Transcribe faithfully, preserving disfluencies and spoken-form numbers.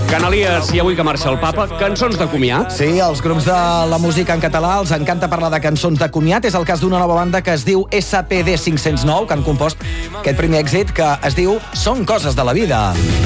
Canalies i avui que marxa el papa, cançons de comiat. Sí, als grups de la música en català els encanta parlar de cançons de comiat. És el cas d'una nova banda que es diu S P D cinc cents nou, que han compost aquest primer èxit que es diu Són coses de la vida.